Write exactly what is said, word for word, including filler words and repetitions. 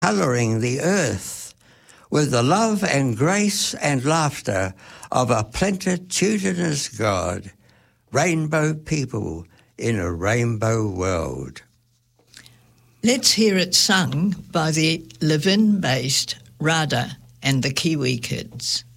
colouring the earth with the love and grace and laughter of a plenitudinous God, rainbow people in a rainbow world. Let's hear it sung by the Levin-based Rada and the Kiwi Kids.